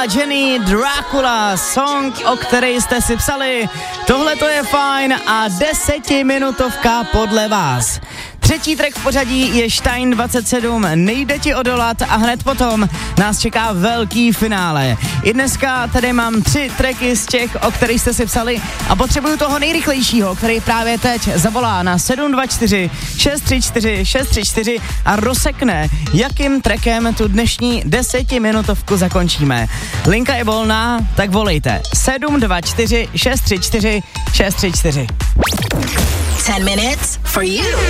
a Jenny Dracula, song, o který jste si psali. Tohle to je fajn a 10minutovka podle vás. Třetí track v pořadí je Stein 27, nejde ti odolat a hned potom nás čeká velký finále. I dneska tady mám 3 tracky z těch, o kterých jste si psali a potřebuju toho nejrychlejšího, který právě teď zavolá na 724 634 634 a rozsekne, jakým trackem tu dnešní 10minutovku zakončíme. Linka je volná, tak volejte 724 634 634. 10 minutes for you.